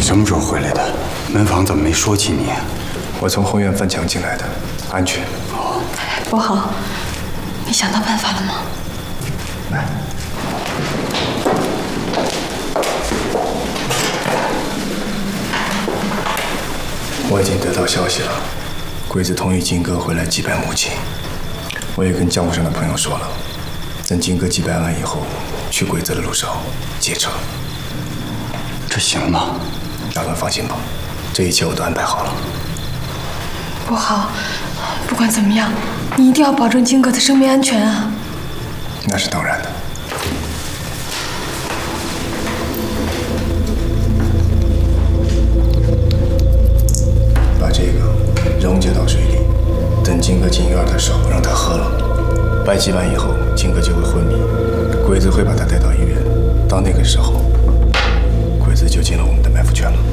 什么时候回来的？门房怎么没说起你？ 我从后院翻墙进来的，安全。 哦， 伯豪，你想到办法了吗？ 来，我已经得到消息了，鬼子同意金哥回来祭拜母亲。我也跟江湖上的朋友说了，等金哥祭拜完以后，去鬼子的路上劫车。 这行吗？ 长官放心吧，这一切我都安排好了。 伯豪，不管怎么样，你一定要保证金哥的生命安全啊！ 那是当然的。把这个溶解到水里，等金哥进院的时候，让他喝了。拜祭完以后，金哥就会昏迷，鬼子会把他带到医院。到那个时候，鬼子就进了我们的埋伏圈了。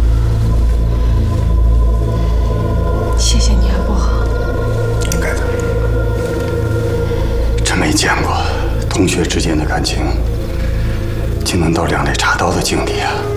谢谢你啊，伯豪。 应该的。 真没见过同学之间的感情，竟能到两肋插刀的境地啊！